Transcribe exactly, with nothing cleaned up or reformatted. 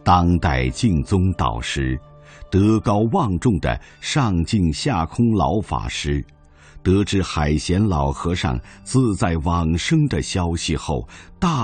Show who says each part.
Speaker 1: 当代净宗导师，德高望重的上净下空老法师，得知海贤老和尚自在往生的消息后，大